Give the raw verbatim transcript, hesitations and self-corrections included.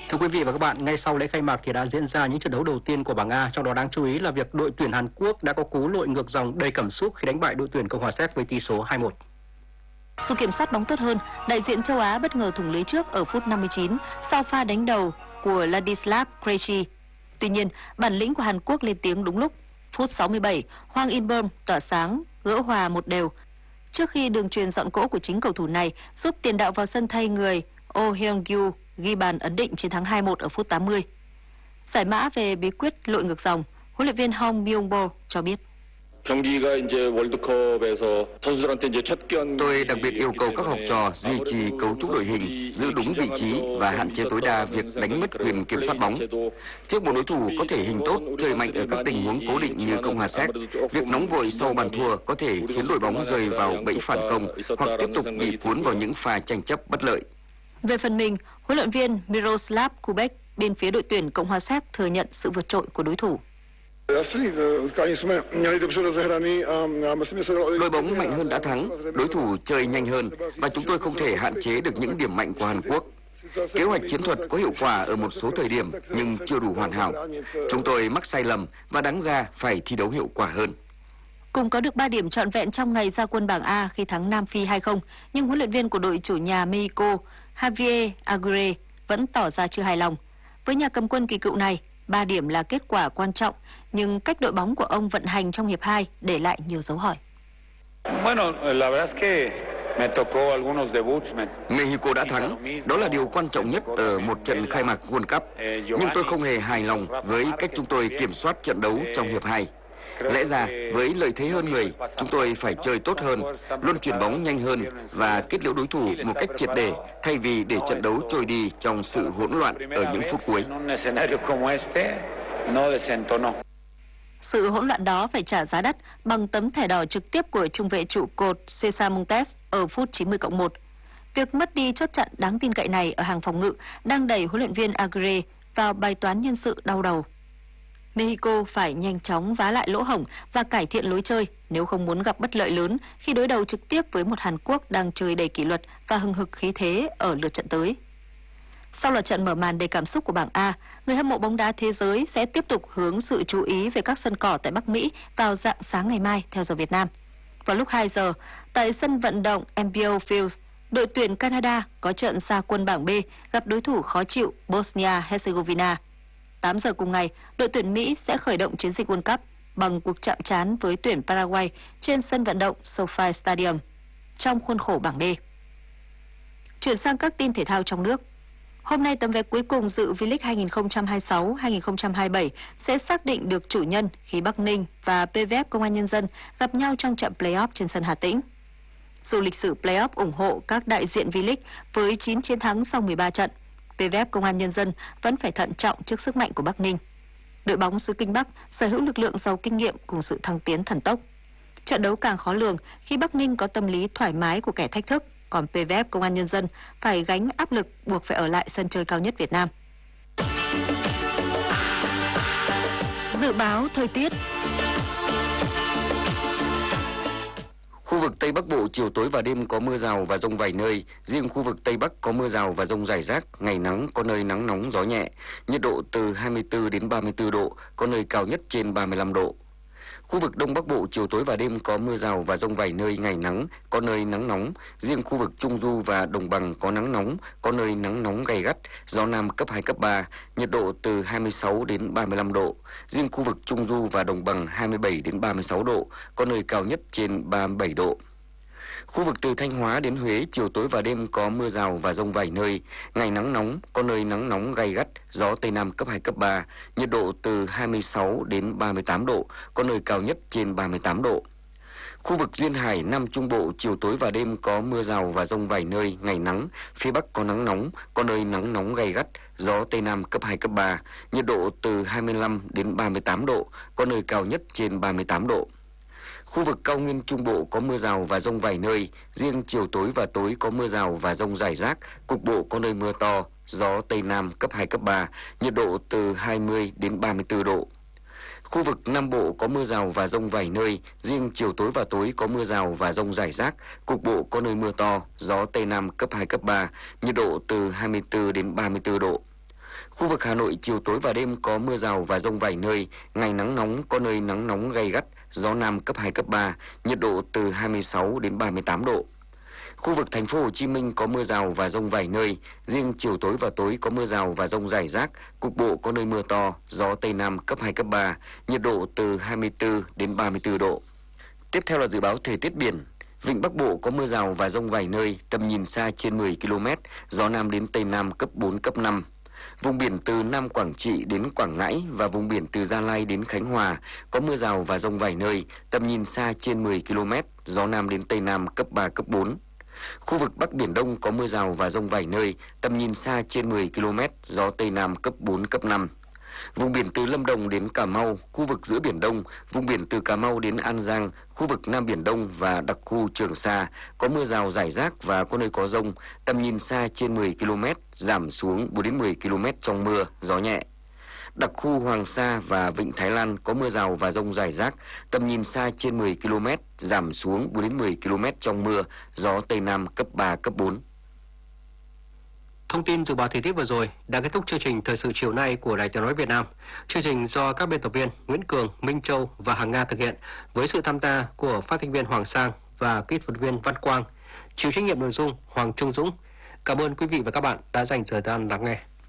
Thưa quý vị và các bạn, ngay sau lễ khai mạc thì đã diễn ra những trận đấu đầu tiên của bảng A, trong đó đáng chú ý là việc đội tuyển Hàn Quốc đã có cú lội ngược dòng đầy cảm xúc khi đánh bại đội tuyển Cộng hòa Séc với tỷ số hai một. Dù kiểm soát bóng tốt hơn, đại diện châu Á bất ngờ thủng lưới trước ở phút năm mươi chín sau pha đánh đầu của Ladislav Krejci. Tuy nhiên, bản lĩnh của Hàn Quốc lên tiếng đúng lúc. Phút sáu mươi bảy, Hwang In-beom tỏa sáng, gỡ hòa một đều. Trước khi đường truyền dọn cỗ của chính cầu thủ này giúp tiền đạo vào sân thay người Oh Hyun-gyu ghi bàn ấn định chiến thắng hai một ở phút tám mươi. Giải mã về bí quyết lội ngược dòng, huấn luyện viên Hong Myung-bo cho biết. Tôi đặc biệt yêu cầu các học trò duy trì cấu trúc đội hình, giữ đúng vị trí và hạn chế tối đa việc đánh mất quyền kiểm soát bóng. Trước một đối thủ có thể hình tốt, chơi mạnh ở các tình huống cố định như Cộng hòa Séc, việc nóng vội sau bàn thua có thể khiến đội bóng rơi vào bẫy phản công hoặc tiếp tục bị cuốn vào những pha tranh chấp bất lợi. Về phần mình, huấn luyện viên Miroslav Kubek bên phía đội tuyển Cộng hòa Séc thừa nhận sự vượt trội của đối thủ. Đội bóng mạnh hơn đã thắng, đối thủ chơi nhanh hơn và chúng tôi không thể hạn chế được những điểm mạnh của Hàn Quốc. Kế hoạch chiến thuật có hiệu quả ở một số thời điểm nhưng chưa đủ hoàn hảo. Chúng tôi mắc sai lầm và đáng ra phải thi đấu hiệu quả hơn. Cùng có được ba điểm trọn vẹn trong ngày ra quân bảng A khi thắng Nam Phi hai không, nhưng huấn luyện viên của đội chủ nhà Mexico Javier Aguirre vẫn tỏ ra chưa hài lòng. Với nhà cầm quân kỳ cựu này, ba điểm là kết quả quan trọng, nhưng cách đội bóng của ông vận hành trong hiệp hai để lại nhiều dấu hỏi. Mexico đã thắng, đó là điều quan trọng nhất ở một trận khai mạc World Cup. Nhưng tôi không hề hài lòng với cách chúng tôi kiểm soát trận đấu trong hiệp hai. Lẽ ra, với lợi thế hơn người, chúng tôi phải chơi tốt hơn, luôn chuyển bóng nhanh hơn và kết liễu đối thủ một cách triệt để, thay vì để trận đấu trôi đi trong sự hỗn loạn ở những phút cuối. Sự hỗn loạn đó phải trả giá đắt bằng tấm thẻ đỏ trực tiếp của trung vệ trụ cột Cesar Montes ở phút chín mươi cộng một. Việc mất đi chốt chặn đáng tin cậy này ở hàng phòng ngự đang đẩy huấn luyện viên Aguirre vào bài toán nhân sự đau đầu. Mexico phải nhanh chóng vá lại lỗ hổng và cải thiện lối chơi nếu không muốn gặp bất lợi lớn khi đối đầu trực tiếp với một Hàn Quốc đang chơi đầy kỷ luật và hừng hực khí thế ở lượt trận tới. Sau loạt trận mở màn đầy cảm xúc của bảng A, người hâm mộ bóng đá thế giới sẽ tiếp tục hướng sự chú ý về các sân cỏ tại Bắc Mỹ vào rạng sáng ngày mai theo giờ Việt Nam. Vào lúc hai giờ, tại sân vận động em pê o Field, đội tuyển Canada có trận ra quân bảng B gặp đối thủ khó chịu Bosnia-Herzegovina. tám giờ cùng ngày, đội tuyển Mỹ sẽ khởi động chiến dịch World Cup bằng cuộc chạm trán với tuyển Paraguay trên sân vận động SoFi Stadium trong khuôn khổ bảng D. Chuyển sang các tin thể thao trong nước. Hôm nay, tấm vé cuối cùng dự V-League hai không hai sáu hai không hai bảy sẽ xác định được chủ nhân khi Bắc Ninh và pê vê ép Công an Nhân dân gặp nhau trong trận play-off trên sân Hà Tĩnh. Dù lịch sử play-off ủng hộ các đại diện V-League với chín chiến thắng sau mười ba trận, pê vê ép Công an Nhân dân vẫn phải thận trọng trước sức mạnh của Bắc Ninh. Đội bóng xứ Kinh Bắc sở hữu lực lượng giàu kinh nghiệm cùng sự thăng tiến thần tốc. Trận đấu càng khó lường khi Bắc Ninh có tâm lý thoải mái của kẻ thách thức, còn pê vê ép Công an Nhân dân phải gánh áp lực buộc phải ở lại sân chơi cao nhất Việt Nam. Dự báo thời tiết. Khu vực Tây Bắc Bộ chiều tối và đêm có mưa rào và dông vài nơi, riêng khu vực Tây Bắc có mưa rào và dông rải rác, ngày nắng, có nơi nắng nóng gió nhẹ, nhiệt độ từ hai mươi tư đến ba mươi tư độ, có nơi cao nhất trên ba mươi lăm độ. Khu vực Đông Bắc Bộ chiều tối và đêm có mưa rào và dông vài nơi, ngày nắng, có nơi nắng nóng, riêng khu vực Trung Du và Đồng Bằng có nắng nóng, có nơi nắng nóng gay gắt, gió Nam cấp hai, cấp ba, nhiệt độ từ hai mươi sáu đến ba mươi lăm độ, riêng khu vực Trung Du và Đồng Bằng hai mươi bảy đến ba mươi sáu độ, có nơi cao nhất trên ba mươi bảy độ. Khu vực từ Thanh Hóa đến Huế chiều tối và đêm có mưa rào và dông vài nơi, ngày nắng nóng, có nơi nắng nóng gay gắt, gió Tây Nam cấp hai, cấp ba, nhiệt độ từ hai mươi sáu đến ba mươi tám độ, có nơi cao nhất trên ba mươi tám độ. Khu vực Duyên Hải, Nam Trung Bộ chiều tối và đêm có mưa rào và dông vài nơi, ngày nắng, phía Bắc có nắng nóng, có nơi nắng nóng gay gắt, gió Tây Nam cấp hai, cấp ba, nhiệt độ từ hai mươi lăm đến ba mươi tám độ, có nơi cao nhất trên ba mươi tám độ. Khu vực Cao Nguyên Trung Bộ có mưa rào và dông vài nơi, riêng chiều tối và tối có mưa rào và dông rải rác, cục bộ có nơi mưa to, gió Tây Nam cấp hai, cấp ba, nhiệt độ từ hai mươi đến ba mươi tư độ. Khu vực Nam Bộ có mưa rào và dông vài nơi, riêng chiều tối và tối có mưa rào và dông rải rác, cục bộ có nơi mưa to, gió Tây Nam cấp hai, cấp ba, nhiệt độ từ hai mươi tư đến ba mươi tư độ. Khu vực Hà Nội chiều tối và đêm có mưa rào và dông vài nơi, ngày nắng nóng, có nơi nắng nóng gay gắt, gió Nam cấp hai, cấp ba, nhiệt độ từ hai mươi sáu đến ba mươi tám độ. Khu vực Thành phố Hồ Chí Minh có mưa rào và dông vài nơi, riêng chiều tối và tối có mưa rào và dông rải rác, cục bộ có nơi mưa to, gió Tây Nam cấp hai, cấp ba, nhiệt độ từ hai mươi tư đến ba mươi tư độ. Tiếp theo là dự báo thời tiết biển. Vịnh Bắc Bộ có mưa rào và dông vài nơi, tầm nhìn xa trên mười ki lô mét, gió Nam đến Tây Nam cấp bốn, cấp năm. Vùng biển từ Nam Quảng Trị đến Quảng Ngãi và vùng biển từ Gia Lai đến Khánh Hòa có mưa rào và dông vài nơi, tầm nhìn xa trên mười ki lô mét, gió Nam đến Tây Nam cấp ba, cấp bốn. Khu vực Bắc Biển Đông có mưa rào và dông vài nơi, tầm nhìn xa trên mười ki lô mét, gió Tây Nam cấp bốn, cấp năm. Vùng biển từ Lâm Đồng đến Cà Mau, khu vực giữa Biển Đông, vùng biển từ Cà Mau đến An Giang, khu vực Nam Biển Đông và đặc khu Trường Sa có mưa rào rải rác và có nơi có dông, tầm nhìn xa trên mười ki lô mét, giảm xuống bốn đến mười ki lô mét trong mưa, gió nhẹ. Đặc khu Hoàng Sa và Vịnh Thái Lan có mưa rào và dông rải rác, tầm nhìn xa trên mười ki lô mét, giảm xuống bốn đến mười ki lô mét trong mưa, gió Tây Nam cấp ba, cấp bốn. Thông tin dự báo thời tiết vừa rồi đã kết thúc chương trình Thời sự chiều nay của Đài Tiếng nói Việt Nam. Chương trình do các biên tập viên Nguyễn Cường, Minh Châu và Hằng Nga thực hiện với sự tham gia của phát thanh viên Hoàng Sang và kỹ thuật viên Văn Quang. Chịu trách nhiệm nội dung Hoàng Trung Dũng. Cảm ơn quý vị và các bạn đã dành thời gian lắng nghe.